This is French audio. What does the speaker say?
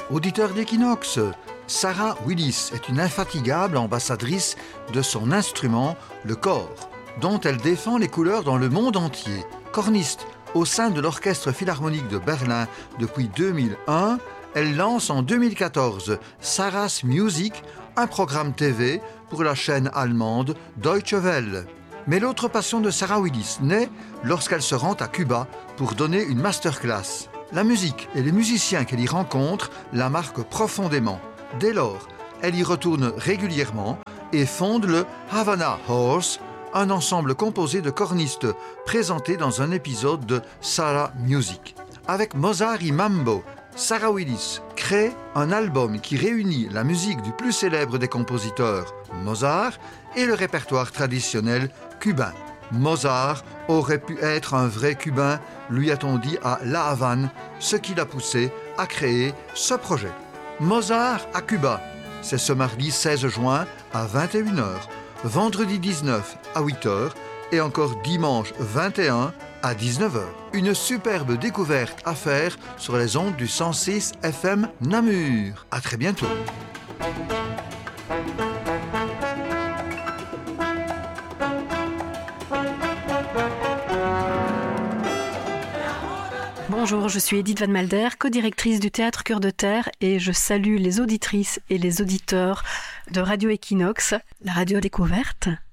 Auditeur d'Equinox, Sarah Willis est une infatigable ambassadrice de son instrument, le cor, dont elle défend les couleurs dans le monde entier. Corniste au sein de l'Orchestre Philharmonique de Berlin depuis 2001, elle lance en 2014 Sarah's Music, un programme TV pour la chaîne allemande Deutsche Welle. Mais l'autre passion de Sarah Willis naît lorsqu'elle se rend à Cuba pour donner une masterclass. La musique et les musiciens qu'elle y rencontre la marquent profondément. Dès lors, elle y retourne régulièrement et fonde le Havana Horse, un ensemble composé de cornistes présenté dans un épisode de Sarah Music. Avec Mozart y Mambo, Sarah Willis crée un album qui réunit la musique du plus célèbre des compositeurs, Mozart, et le répertoire traditionnel cubain. Mozart aurait pu être un vrai Cubain, lui a-t-on dit à La Havane, ce qui l'a poussé à créer ce projet. Mozart à Cuba, c'est ce mardi 16 juin à 21h, vendredi 19 à 8h et encore dimanche 21 à 19h. Une superbe découverte à faire sur les ondes du 106 FM Namur. À très bientôt. Bonjour, je suis Edith Van Malder, co-directrice du Théâtre Cœur de Terre et je salue les auditrices et les auditeurs de Radio Equinox, la radio découverte.